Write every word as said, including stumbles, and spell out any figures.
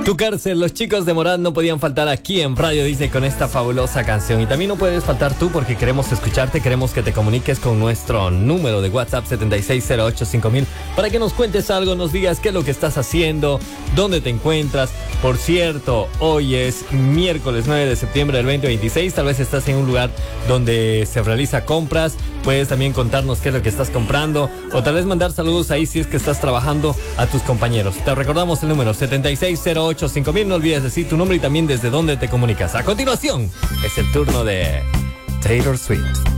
Tu cárcel, los chicos de Morad no podían faltar aquí en Radio Disney con esta fabulosa canción. Y también no puedes faltar tú porque queremos escucharte, queremos que te comuniques con nuestro número de WhatsApp siete seis cero ocho cinco mil para que nos cuentes algo, nos digas qué es lo que estás haciendo, dónde te encuentras. Por cierto, hoy es miércoles nueve de septiembre del veinte veintiséis, tal vez estás en un lugar donde se realiza compras, puedes también contarnos qué es lo que estás comprando o tal vez mandar saludos ahí si es que estás trabajando a tus compañeros. Te recordamos el número siete seis cero ocho cinco mil, no olvides decir tu nombre y también desde dónde te comunicas. A continuación, es el turno de Taylor Swift.